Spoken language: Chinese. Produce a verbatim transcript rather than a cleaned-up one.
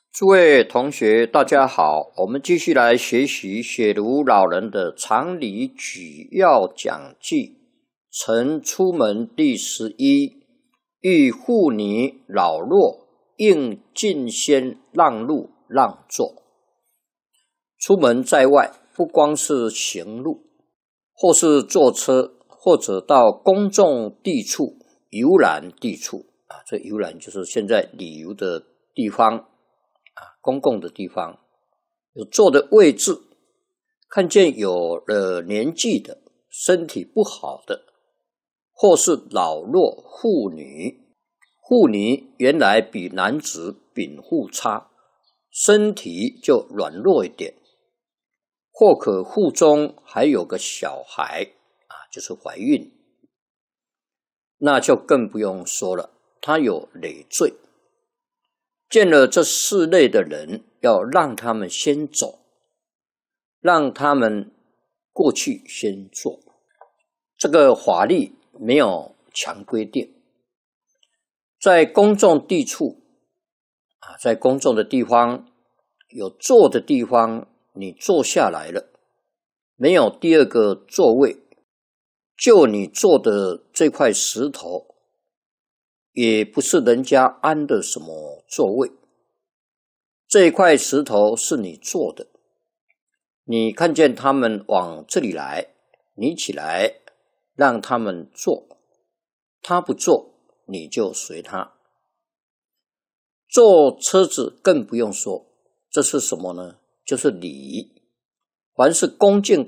诸位同学，大家好，我们继续来学习雪庐老人的常理举要讲记，曾出门第十一，遇妇女老弱，应进先让路让座。出门在外，不光是行路，或是坐车，或者到公众地处、游览地处啊，这游览就是现在旅游的地方。公共的地方有坐的位置，看见有了年纪的、身体不好的，或是老弱妇女，妇女原来比男子禀赋差，身体就软弱一点，或可腹中还有个小孩啊，就是怀孕，那就更不用说了，他有累赘。见了这四类的人，要让他们先走，让他们过去先做。这个法律没有强规定，在公众地处啊，在公众的地方有坐的地方，你坐下来了，没有第二个座位，就你坐的这块石头，也不是人家安的什么座位，这一块石头是你坐的，你看见他们往这里来，你起来让他们坐，他不坐你就随他。坐车子更不用说，这是什么呢？就是礼。凡是恭敬